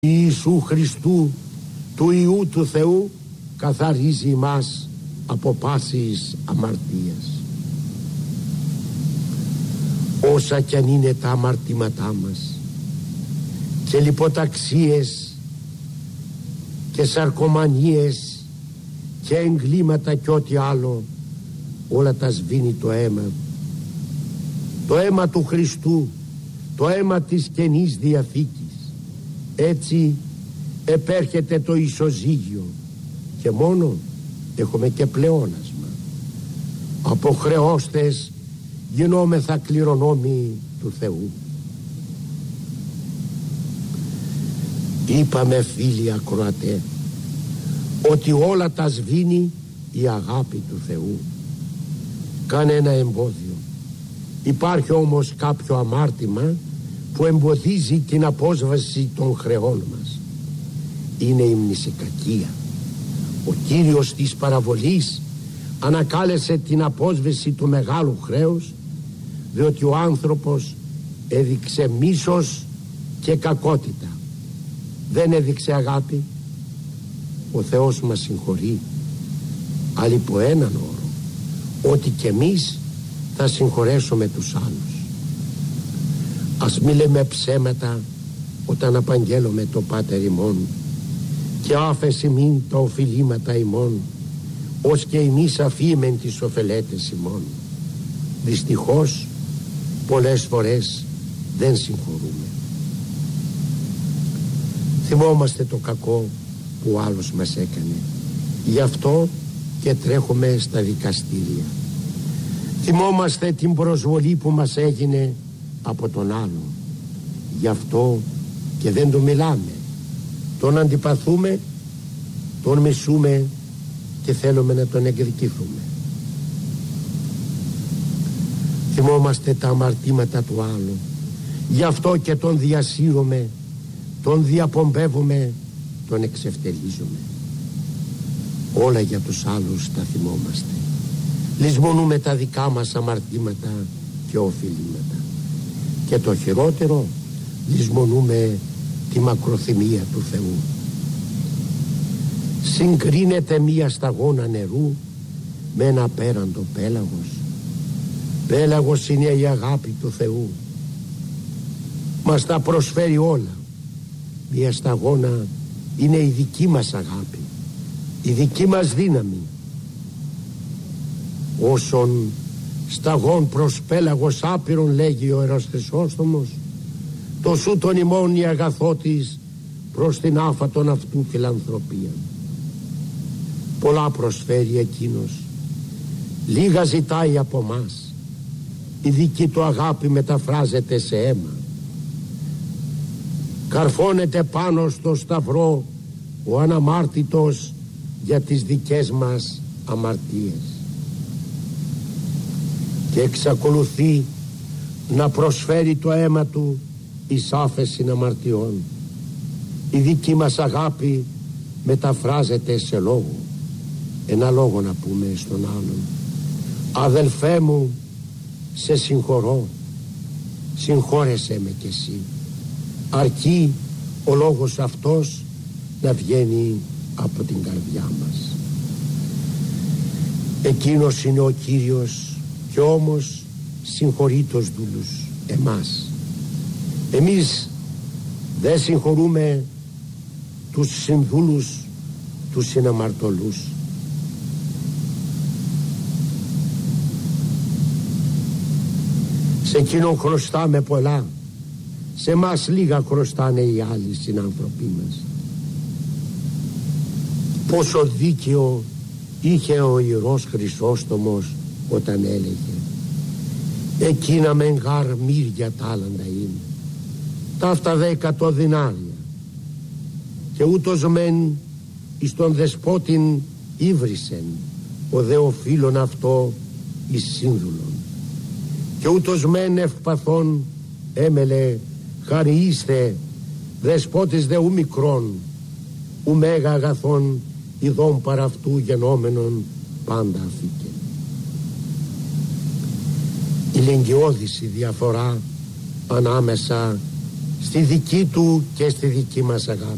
Ιησού Χριστού, του Υιού του Θεού, καθαρίζει μας από πάσης αμαρτίας. Όσα κι αν είναι τα αμαρτήματά μας και λιποταξίες και σαρκομανίες και εγκλήματα και ό,τι άλλο, όλα τα σβήνει το αίμα. Το αίμα του Χριστού, το αίμα της Καινής Διαθήκης. Έτσι επέρχεται το ισοζύγιο και μόνο έχουμε και πλεόνασμα. Από χρεώστες γινόμεθα κληρονόμοι του Θεού. Είπαμε, φίλοι ακροατέ, ότι όλα τα σβήνει η αγάπη του Θεού. Κανένα εμπόδιο. Υπάρχει όμως κάποιο αμάρτημα που εμποδίζει την απόσβαση των χρεών μας. Είναι η μνησικακία. Ο Κύριος της παραβολής ανακάλεσε την απόσβεση του μεγάλου χρέους, διότι ο άνθρωπος έδειξε μίσος και κακότητα. Δεν έδειξε αγάπη. Ο Θεός μας συγχωρεί, αλλά υπό έναν όρο, ότι και εμείς θα συγχωρέσουμε τους άλλους. Ας μη λέμε ψέματα όταν απαγγέλουμε το Πάτερ ημών, και άφεση μην τα οφειλήματα ημών, ως και εμείς αφήμεν τις οφελέτες ημών. Δυστυχώς πολλές φορές δεν συγχωρούμε. Θυμόμαστε το κακό που ο άλλος μας έκανε, γι' αυτό και τρέχουμε στα δικαστήρια. Θυμόμαστε την προσβολή που μας έγινε από τον άλλο, γι' αυτό και δεν το μιλάμε. Τον αντιπαθούμε, τον μισούμε και θέλουμε να τον εκδικηθούμε. Θυμόμαστε τα αμαρτήματα του άλλου, γι' αυτό και τον διασύρουμε, τον διαπομπεύουμε, τον εξευτελίζουμε. Όλα για τους άλλους τα θυμόμαστε. Λησμονούμε τα δικά μας αμαρτήματα και οφειλήματα. Και το χειρότερο, λησμονούμε τη μακροθυμία του Θεού. Συγκρίνεται μία σταγόνα νερού με ένα απέραντο πέλαγος. Πέλαγος είναι η αγάπη του Θεού. Μας τα προσφέρει όλα. Μία σταγόνα είναι η δική μας αγάπη, η δική μας δύναμη. Όσον σταγόν προς πέλαγος άπειρον, λέγει ο Ιερός Χρυσόστομος, το σου τον ημών η αγαθότης προς την άφατον αυτού φιλανθρωπία. Πολλά προσφέρει εκείνος, λίγα ζητάει από μας. Η δική του αγάπη μεταφράζεται σε αίμα. Καρφώνεται πάνω στο σταυρό ο αναμάρτητος για τις δικές μας αμαρτίες και εξακολουθεί να προσφέρει το αίμα του εις άφεσιν αμαρτιών. Η δική μας αγάπη μεταφράζεται σε λόγο. Ένα λόγο να πούμε στον άλλον: αδελφέ μου, σε συγχωρώ, συγχώρεσέ με κι εσύ. Αρκεί ο λόγος αυτός να βγαίνει από την καρδιά μας. Εκείνος είναι ο Κύριος και όμως συγχωρεί τους δούλους, εμάς. Εμείς δεν συγχωρούμε τους συνδούλους, τους συναμαρτωλούς. Σε εκείνον χρωστάμε πολλά, σε μας λίγα χρωστάνε οι άλλοι συνάνθρωποι μας. Πόσο δίκαιο είχε ο Ιερός Χρυσόστομος όταν έλεγε: εκείνα μεν γάρ μύρια τάλαντα είναι, ταύτα 100 δινάρια, και ούτως μεν εις τον δεσπότην ύβρισεν, ο δε οφείλων αυτό εις σύνδουλον, και ούτως μεν ευπαθών έμελε χαριείστε, δεσπότης δε ου μικρόν, ου μέγα αγαθών ειδών παρά αυτού γενόμενον πάντα αφήκε. Η λεγγιώδης η διαφορά ανάμεσα στη δική του και στη δική μας αγάπη.